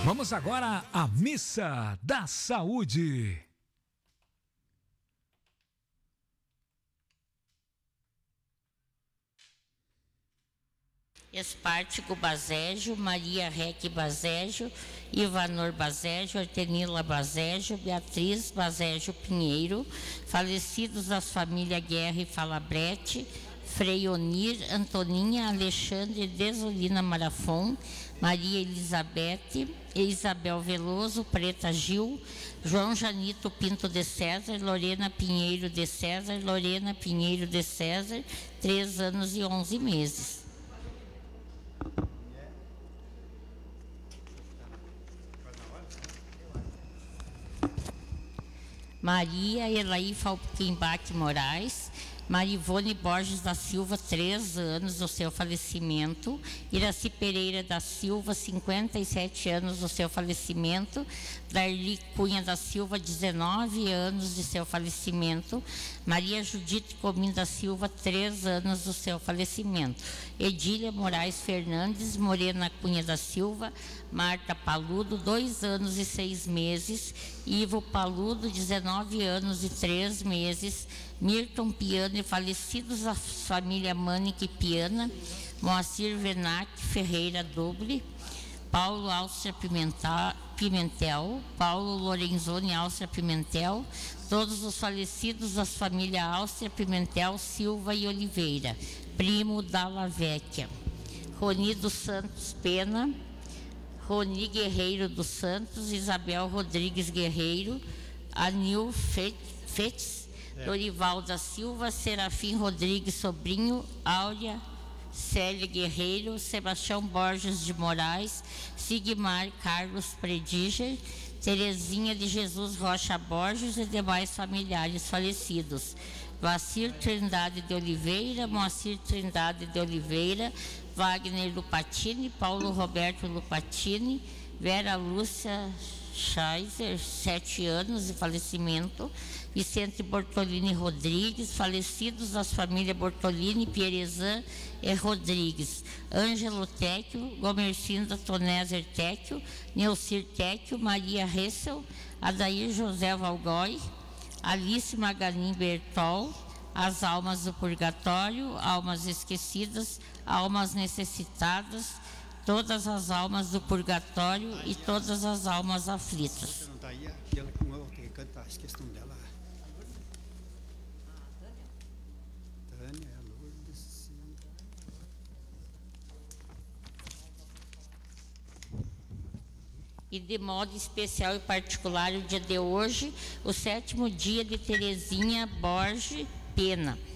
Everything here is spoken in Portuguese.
Vamos agora à Missa da Saúde. Espártigo Bazégio, Maria Reque Bazégio, Ivanor Bazégio, Artenila Bazégio, Beatriz Bazégio Pinheiro, falecidos das famílias Guerra e Falabrete, Frei Onir, Antoninha, Alexandre, Desolina Marafon, Maria Elizabeth, Isabel Veloso, Preta Gil, João Janito Pinto de César, Lorena Pinheiro de César, Lorena Pinheiro de César, 3 anos e 11 meses. Maria Elaí Falkenbach Moraes, Marivone Borges da Silva, 3 anos do seu falecimento, Iraci Pereira da Silva, 57 anos do seu falecimento, Darli Cunha da Silva, 19 anos de seu falecimento, Maria Judite Comim da Silva, 3 anos do seu falecimento, Edília Moraes Fernandes, Morena Cunha da Silva, Marta Paludo, 2 anos e 6 meses, Ivo Paludo, 19 anos e 3 meses, Milton Piana e falecidos da família Manique Piana, Moacir Venac Ferreira Doble, Paulo Áustria Pimentel, Paulo Lorenzoni Áustria Pimentel, todos os falecidos das famílias Áustria Pimentel, Silva e Oliveira, primo Dalla Vecchia, Roni dos Santos Pena, Roni Guerreiro dos Santos, Isabel Rodrigues Guerreiro, Anil Fetz, Dorival da Silva, Serafim Rodrigues Sobrinho, Áurea Célia Guerreiro, Sebastião Borges de Moraes, Sigmar Carlos Prediger, Terezinha de Jesus Rocha Borges e demais familiares falecidos. Vacir Trindade de Oliveira, Moacir Trindade de Oliveira, Wagner Lupatini, Paulo Roberto Lupatini, Vera Lúcia Scheiser, 7 anos de falecimento, Vicente Bortolini Rodrigues, falecidos das famílias Bortolini, Pierezan e Rodrigues, Ângelo Tecchio, Gomercinda Tonézer Tecchio, Neucir Tecchio, Maria Hessel, Adair José Valgói, Alice Maganin Bertol, as almas do purgatório, almas esquecidas, almas necessitadas, todas as almas do purgatório e todas as almas aflitas. Você não está aí? Aquela que eu tenho que cantar, esqueci o nome dela. Tânia, Lourdes. E de modo especial e particular, o dia de hoje, o 7º dia de Terezinha Borges Pena.